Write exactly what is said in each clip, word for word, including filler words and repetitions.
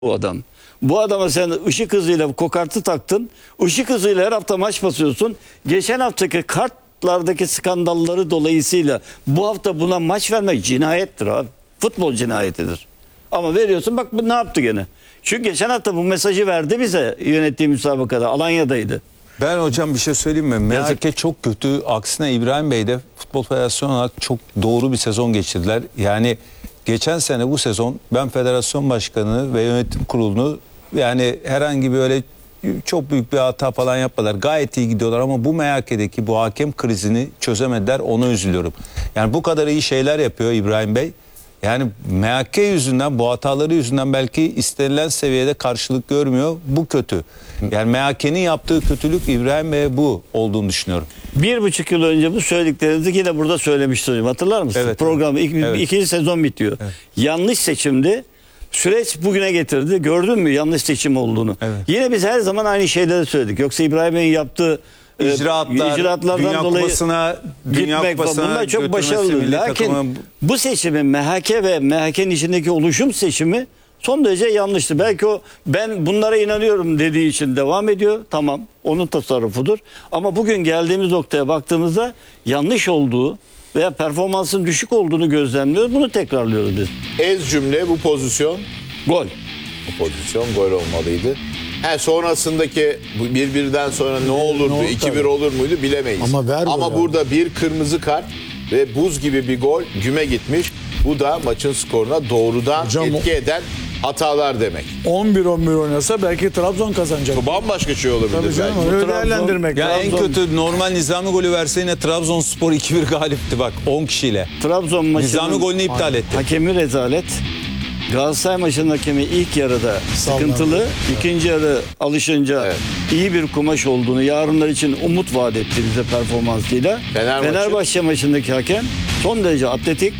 bu adam. Bu adama sen ışık hızıyla kokartı taktın. Işık hızıyla her hafta maç basıyorsun. Geçen haftaki kartlardaki skandalları dolayısıyla bu hafta buna maç vermek cinayettir abi. Futbol cinayetidir. Ama veriyorsun, bak bu ne yaptı gene. Çünkü geçen hafta bu mesajı verdi bize yönettiği müsabakada. Alanya'daydı. Ben hocam bir şey söyleyeyim mi? M H K çok kötü. Aksine İbrahim Bey de Futbol Federasyonu olarak çok doğru bir sezon geçirdiler. Yani geçen sene bu sezon ben federasyon başkanı ve yönetim kurulunu yani herhangi bir öyle çok büyük bir hata falan yapmadılar. Gayet iyi gidiyorlar ama bu M H K'deki bu hakem krizini çözemediler. Ona üzülüyorum. Yani bu kadar iyi şeyler yapıyor İbrahim Bey. Yani M H K yüzünden, bu hataları yüzünden belki istenilen seviyede karşılık görmüyor. Bu kötü. Yani M H K'nin yaptığı kötülük İbrahim Bey'e bu olduğunu düşünüyorum. Bir buçuk yıl önce bu söylediklerinizi yine burada söylemiştim. Hatırlar mısınız? Evet, Program evet. ik, Evet. ikinci sezon bitiyor. Evet. Yanlış seçimdi. Süreç bugüne getirdi. Gördün mü yanlış seçim olduğunu? Evet. Yine biz her zaman aynı şeyleri söyledik. Yoksa İbrahim Bey'in yaptığı İcraatlar, icraatlardan Dünya dolayı Kupası'na, Dünya gitmek Kupası'na bunlar çok başarılı. Lakin takımı... bu seçimin M H K ve M H K'nin içindeki oluşum seçimi son derece yanlıştı. Belki o ben bunlara inanıyorum dediği için devam ediyor. Tamam, onun tasarrufudur. Ama bugün geldiğimiz noktaya baktığımızda yanlış olduğu veya performansın düşük olduğunu gözlemliyoruz. Bunu tekrarlıyoruz biz. Ez cümle bu pozisyon. Gol. Bu pozisyon gol olmalıydı. He, sonrasındaki bir birden sonra ne olurdu, iki bir olur muydu bilemeyiz. Ama, ver Ama burada bir kırmızı kart ve buz gibi bir gol güme gitmiş. Bu da maçın skoruna doğrudan Hocam, etki eden hatalar demek. on bir on bir oynasa belki Trabzon kazanacak. Bu bambaşka şey olabilir. Tabii canım, belki. öyle Trabzon- değerlendirmek. Ya en Trabzon- kötü normal Nizami golü verse yine Trabzonspor iki bir galipti bak on kişiyle. Trabzon maçının Nizami golünü iptal etti. hakemi rezalet. Galatasaray maçının hakemi ilk yarıda sıkıntılı. İkinci yarı alışınca Evet. iyi bir kumaş olduğunu, yarınlar için umut vaat etti bize performansıyla. Fenerbahçe. Fenerbahçe maçındaki hakem son derece atletik.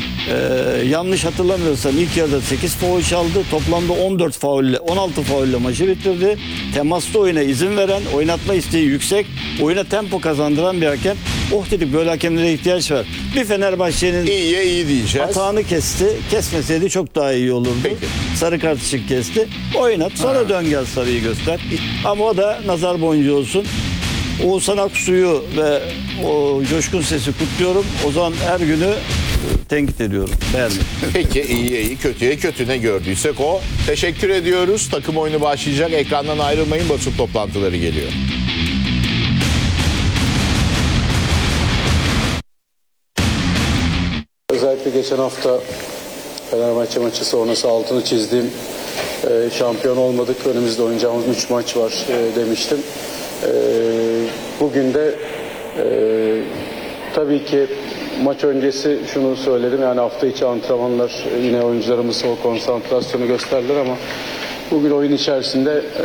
Ee, yanlış hatırlamıyorsam ilk yarıda sekiz faul çaldı. Toplamda on dört faulle, on altı faulle maçı bitirdi. Temaslı oyuna izin veren, oynatma isteği yüksek, oyuna tempo kazandıran bir hakem. Oh dedik, böyle hakemlere ihtiyaç var. Bir Fenerbahçe'nin İyiye iyi diyeceğiz. hatağını kesti. Kesmeseydi çok daha iyi olurdu. Peki. Sarı kart için kesti. Oynat, sonra dön gel sarıyı göster. Ama o da nazar boncuğu olsun. Oğuzhan Aksu'yu ve o coşkun sesi kutluyorum. O zaman her günü tenkit ediyorum. Beğendim. Peki iyiye iyi, kötüye kötü, ne gördüysek o. Teşekkür ediyoruz. Takım oyunu başlayacak. Ekrandan ayrılmayın. Basın toplantıları geliyor. Özellikle geçen hafta Fenerbahçe maçı sonrası altını çizdiğim e, şampiyon olmadık. Önümüzde oynayacağımız üç maç var e, demiştim. E, bugün de e, tabii ki maç öncesi şunu söyledim. Yani hafta içi antrenmanlar e, yine oyuncularımız o konsantrasyonu gösterdiler ama bugün oyun içerisinde e,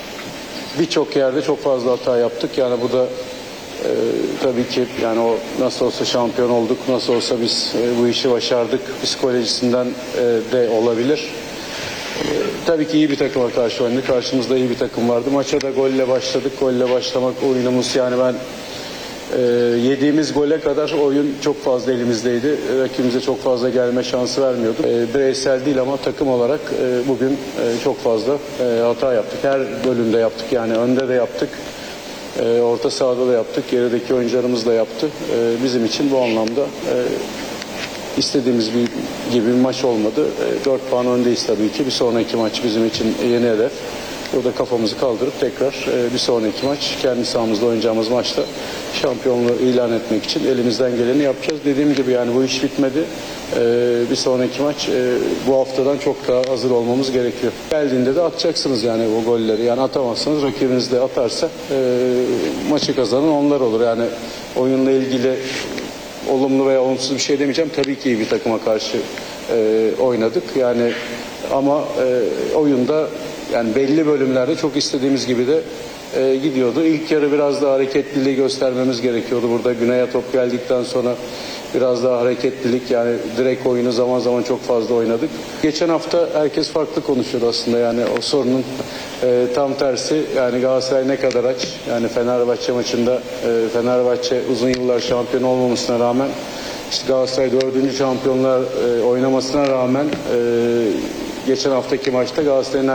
birçok yerde çok fazla hata yaptık. Yani bu da Ee, tabii ki yani o nasıl olsa şampiyon olduk, nasıl olsa biz e, bu işi başardık psikolojisinden e, de olabilir. E, tabii ki iyi bir takıma karşı oynadık. Karşımızda iyi bir takım vardı. Maça da golle başladık. Golle başlamak oyunumuz, yani ben e, yediğimiz gole kadar oyun çok fazla elimizdeydi. Rakibimize çok fazla gelme şansı vermiyordu. E, bireysel değil ama takım olarak e, bugün e, çok fazla e, hata yaptık. Her bölümde yaptık, yani önde de yaptık. E, orta sahada da yaptık, gerideki oyuncularımız da yaptı. E, bizim için bu anlamda e, istediğimiz bir, gibi bir maç olmadı. E, dört puan öndeyiz tabii ki. Bir sonraki maç bizim için yeni hedef. Burada kafamızı kaldırıp tekrar e, bir sonraki maç, kendi sahamızda oynayacağımız maçta şampiyonluğu ilan etmek için elimizden geleni yapacağız. Dediğim gibi yani bu iş bitmedi. E, bir sonraki maç e, bu haftadan çok daha hazır olmamız gerekiyor. Geldiğinde de atacaksınız yani o golleri. Yani atamazsanız rakibiniz de atarsa e, maçı kazanan onlar olur. Yani oyunla ilgili olumlu veya olumsuz bir şey demeyeceğim. Tabii ki iyi bir takıma karşı e, oynadık. Yani ama e, oyunda yani belli bölümlerde çok istediğimiz gibi de e, gidiyordu. İlk yarı biraz daha hareketliliği göstermemiz gerekiyordu. Burada Güney'e top geldikten sonra biraz daha hareketlilik, yani direkt oyunu zaman zaman çok fazla oynadık. Geçen hafta herkes farklı konuşuyordu aslında, yani o sorunun e, tam tersi. Yani Galatasaray ne kadar aç, yani Fenerbahçe maçında e, Fenerbahçe uzun yıllar şampiyon olmamasına rağmen, işte Galatasaray dördüncü şampiyonlar e, oynamasına rağmen e, geçen haftaki maçta Galatasaray'ın